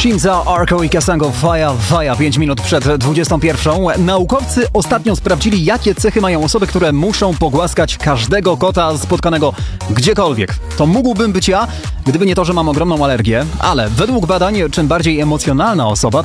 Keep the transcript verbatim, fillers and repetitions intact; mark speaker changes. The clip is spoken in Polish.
Speaker 1: Shinza, Arco i Kasango, Faja, Faja, pięć minut przed dwudziestą pierwszą. Naukowcy ostatnio sprawdzili, jakie cechy mają osoby, które muszą pogłaskać każdego kota spotkanego gdziekolwiek. To mógłbym być ja, gdyby nie to, że mam ogromną alergię, ale według badań, czym bardziej emocjonalna osoba,